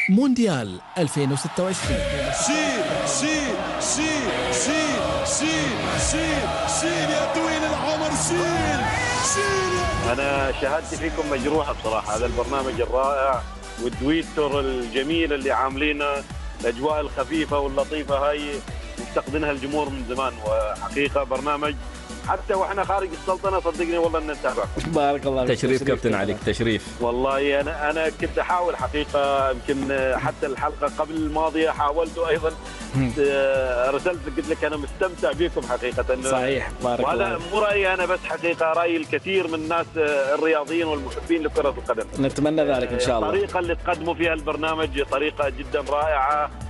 مونديال 2026. شيل شيل شيل شيل شيل شيل شيل يا طويل العمر، شيل شيل. أنا شهادتي فيكم مجروحة بصراحة. هذا البرنامج الرائع والدويتر الجميل اللي عاملينه، الأجواء الخفيفة واللطيفة هاي مفتقدينها الجمهور من زمان، وحقيقة برنامج حتى واحنا خارج السلطنة صدقني والله ان نتابعكم. بارك الله فيك. تشريف كابتن عليك، تشريف والله انا كنت احاول حقيقه، يمكن حتى الحلقه قبل الماضيه حاولت ايضا، رسلت قلت لك انا مستمتع بكم حقيقه. صحيح، بارك الله. وهذا مو رايي انا بس، حقيقه راي الكثير من الناس الرياضيين والمحبين لكره القدم. نتمنى ذلك ان شاء الله. الطريقه اللي تقدموا فيها البرنامج طريقه جدا رائعه.